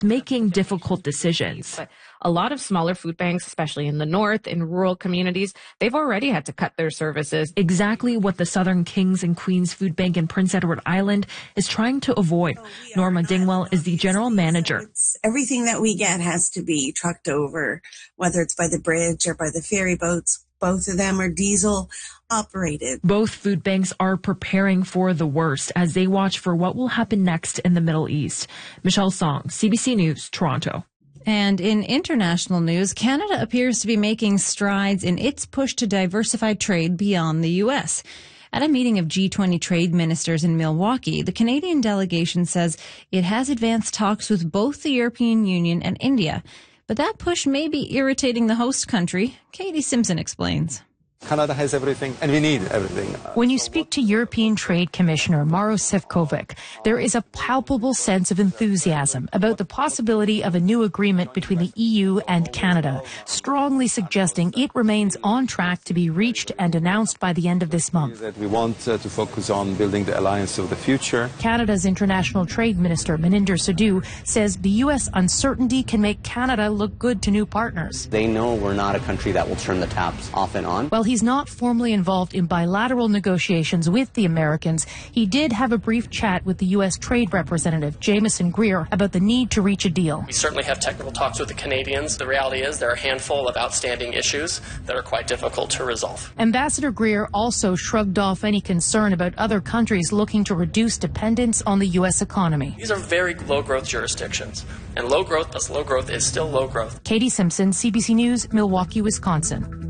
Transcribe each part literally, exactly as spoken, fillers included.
making difficult decisions. But a lot of smaller food banks, especially in the north, in rural communities, they've already had to cut their services. Exactly what the Southern Kings and Queens Food Bank in Prince Edward Island is trying to avoid. Oh, Norma Dingwell is the general manager. It's, everything that we get has to be trucked over, whether it's by the bridge or by the ferry boats. Both of them are diesel operated. Both food banks are preparing for the worst as they watch for what will happen next in the Middle East. Michelle Song, C B C News, Toronto. And in international news, Canada appears to be making strides in its push to diversify trade beyond the U S. At a meeting of G twenty trade ministers in Milwaukee, the Canadian delegation says it has advanced talks with both the European Union and India. But that push may be irritating the host country. Katie Simpson explains. Canada has everything, and we need everything. When you speak to European Trade Commissioner Maros Sefcovic, there is a palpable sense of enthusiasm about the possibility of a new agreement between the E U and Canada, strongly suggesting it remains on track to be reached and announced by the end of this month. That we want uh, to focus on building the alliance of the future. Canada's International Trade Minister Maninder Sidhu says the U S uncertainty can make Canada look good to new partners. They know we're not a country that will turn the taps off and on. Well, he's not formally involved in bilateral negotiations with the Americans. He did have a brief chat with the U S Trade Representative, Jameson Greer, about the need to reach a deal. We certainly have technical talks with the Canadians. The reality is there are a handful of outstanding issues that are quite difficult to resolve. Ambassador Greer also shrugged off any concern about other countries looking to reduce dependence on the U S economy. These are very low-growth jurisdictions, and low growth plus low growth is still low growth. Katie Simpson, C B C News, Milwaukee, Wisconsin.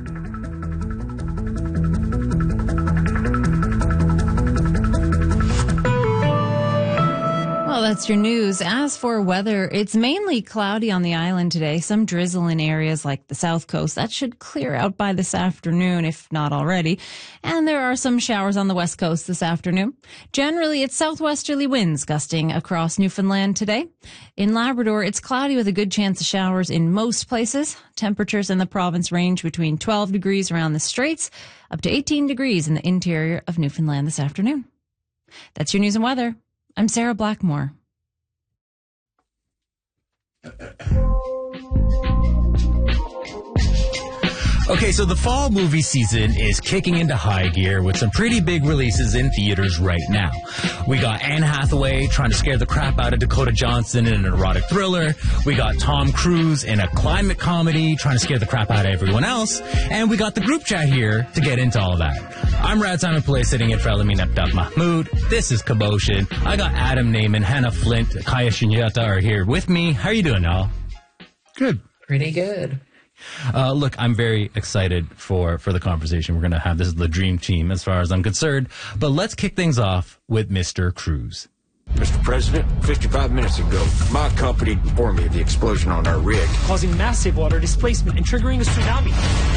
Well, that's your news. As for weather, it's mainly cloudy on the island today. Some drizzle in areas like the south coast. That should clear out by this afternoon, if not already. And there are some showers on the west coast this afternoon. Generally, it's southwesterly winds gusting across Newfoundland today. In Labrador, it's cloudy with a good chance of showers in most places. Temperatures in the province range between twelve degrees around the Straits up to eighteen degrees in the interior of Newfoundland this afternoon. That's your news and weather. I'm Sarah Blackmore. Okay, so the fall movie season is kicking into high gear with some pretty big releases in theaters right now. We got Anne Hathaway trying to scare the crap out of Dakota Johnson in an erotic thriller. We got Tom Cruise in a climate comedy trying to scare the crap out of everyone else. And we got the group chat here to get into all of that. I'm Rad Simon Pillay sitting in for Elamin Abdab Mahmoud. This is Commotion. I got Adam Naiman, Hannah Flint, Kaya Shinyata are here with me. How are you doing, y'all? Good. Pretty good. Uh, look, I'm very excited for, for the conversation we're going to have. This is the dream team as far as I'm concerned. But let's kick things off with Mister Cruise. Mister President, fifty-five minutes ago, my company informed me of the explosion on our rig, causing massive water displacement and triggering a tsunami.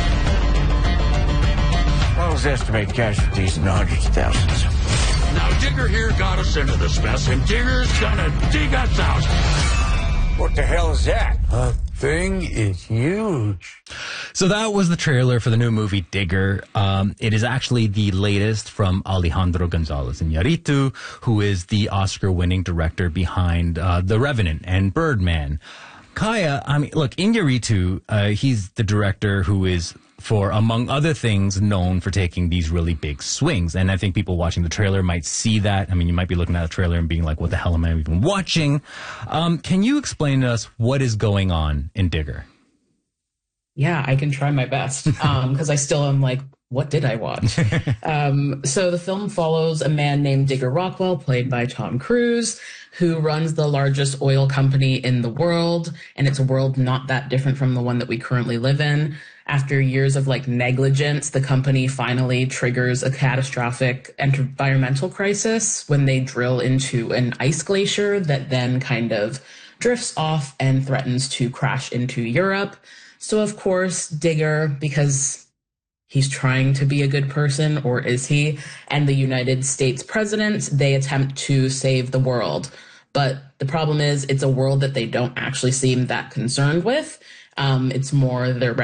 Models estimate casualties in the hundreds of thousands. Now, Digger here got us into this mess, and Digger's gonna dig us out. What the hell is that? That thing is huge. So that was the trailer for the new movie Digger. Um, it is actually the latest from Alejandro Gonzalez Iñárritu, who is the Oscar-winning director behind uh, The Revenant and Birdman. Kaya, I mean, look, Iñárritu, uh, he's the director who is, for, among other things, known for taking these really big swings. And I think people watching the trailer might see that. I mean, you might be looking at the trailer and being like, what the hell am I even watching? Um, can you explain to us what is going on in Digger? Yeah, I can try my best, um, because I still am like, what did I watch? um, so the film follows a man named Digger Rockwell, played by Tom Cruise, who runs the largest oil company in the world. And it's a world not that different from the one that we currently live in. After years of like negligence, the company finally triggers a catastrophic environmental crisis when they drill into an ice glacier that then kind of drifts off and threatens to crash into Europe. So, of course, Digger, because he's trying to be a good person, or is he? And the United States president, they attempt to save the world. But the problem is it's a world that they don't actually seem that concerned with. Um, it's more their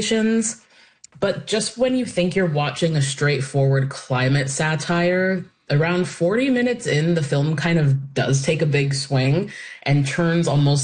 reputations. But just when you think you're watching a straightforward climate satire around forty minutes in, the film kind of does take a big swing and turns almost